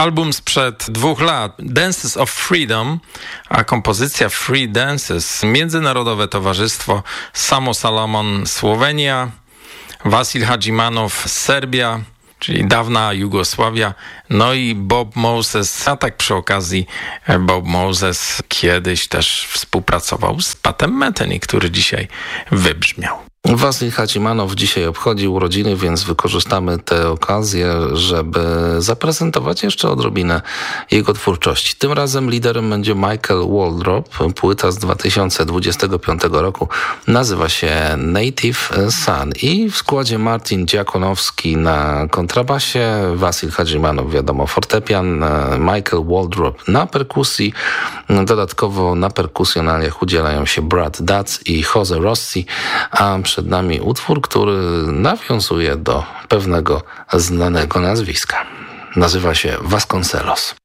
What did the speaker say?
Album sprzed 2 lat, Dances of Freedom, a kompozycja Free Dances, Międzynarodowe Towarzystwo, Samo Salomon, Słowenia, Wasil Hadżimanow, Serbia, czyli dawna Jugosławia, no i Bob Moses, a tak przy okazji Bob Moses kiedyś też współpracował z Patem Metheny, który dzisiaj wybrzmiał. Wasil Hadżimanow dzisiaj obchodzi urodziny, więc wykorzystamy tę okazję, żeby zaprezentować jeszcze odrobinę jego twórczości. Tym razem liderem będzie Michael Waldrop. Płyta z 2025 roku nazywa się Native Son i w składzie Martin Dziakonowski na kontrabasie, Wasil Hadżimanow, wiadomo, fortepian, Michael Waldrop na perkusji. Dodatkowo na perkusjonaliach udzielają się Brad Dutz i Jose Rossi, a przed nami utwór, który nawiązuje do pewnego znanego nazwiska. Nazywa się Vasconcelos.